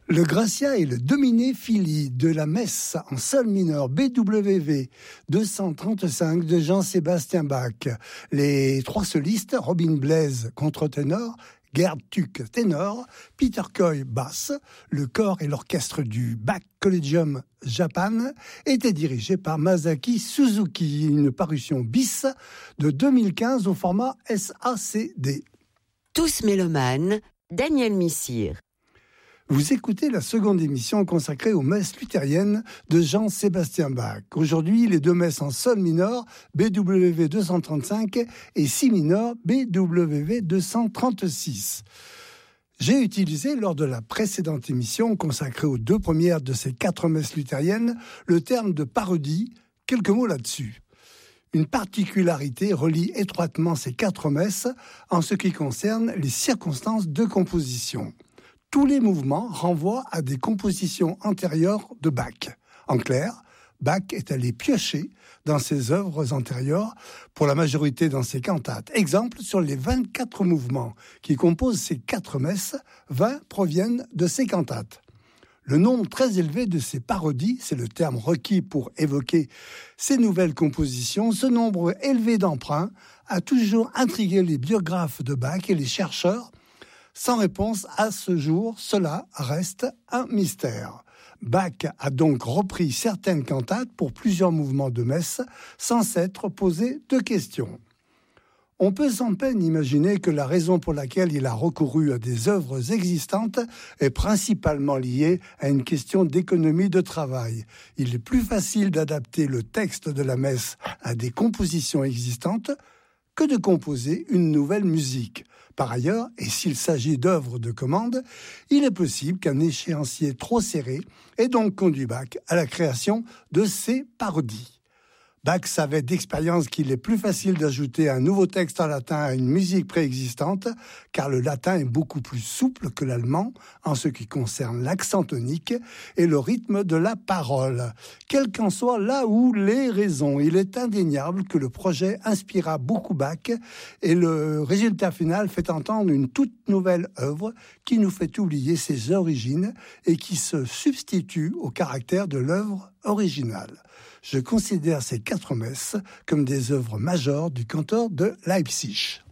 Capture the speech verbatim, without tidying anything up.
Le Gracia et le Dominé Fili de la messe en sol mineur B W V deux cent trente-cinq de Jean-Sébastien Bach. Les trois solistes, Robin Blaise, contre-ténor, Gerd Tuck, ténor, Peter Coy, basse. Le chœur et l'orchestre du Bach Collegium Japan étaient dirigés par Masaki Suzuki. Une parution bis de deux mille quinze au format S A C D. Tous mélomanes, Daniel Missire. Vous écoutez la seconde émission consacrée aux messes luthériennes de Jean-Sébastien Bach. Aujourd'hui, les deux messes en sol mineur, B W V deux cent trente-cinq, et si mineur, B W V deux cent trente-six. J'ai utilisé, lors de la précédente émission consacrée aux deux premières de ces quatre messes luthériennes, le terme de parodie. Quelques mots là-dessus. Une particularité relie étroitement ces quatre messes en ce qui concerne les circonstances de composition. Tous les mouvements renvoient à des compositions antérieures de Bach. En clair, Bach est allé piocher dans ses œuvres antérieures, pour la majorité dans ses cantates. Exemple, sur les vingt-quatre mouvements qui composent ces quatre messes, vingt proviennent de ces cantates. Le nombre très élevé de ces parodies, c'est le terme requis pour évoquer ces nouvelles compositions, ce nombre élevé d'emprunts a toujours intrigué les biographes de Bach et les chercheurs. Sans réponse à ce jour, cela reste un mystère. Bach a donc repris certaines cantates pour plusieurs mouvements de messe sans s'être posé de questions. On peut sans peine imaginer que la raison pour laquelle il a recouru à des œuvres existantes est principalement liée à une question d'économie de travail. Il est plus facile d'adapter le texte de la messe à des compositions existantes que de composer une nouvelle musique. Par ailleurs, et s'il s'agit d'œuvres de commande, il est possible qu'un échéancier trop serré ait donc conduit Bach à la création de ces parodies. Bach savait d'expérience qu'il est plus facile d'ajouter un nouveau texte en latin à une musique préexistante, car le latin est beaucoup plus souple que l'allemand en ce qui concerne l'accent tonique et le rythme de la parole. Quelles qu'en soient là où les raisons, il est indéniable que le projet inspira beaucoup Bach et le résultat final fait entendre une toute nouvelle œuvre qui nous fait oublier ses origines et qui se substitue au caractère de l'œuvre originale. Je considère ces quatre messes comme des œuvres majeures du cantor de Leipzig.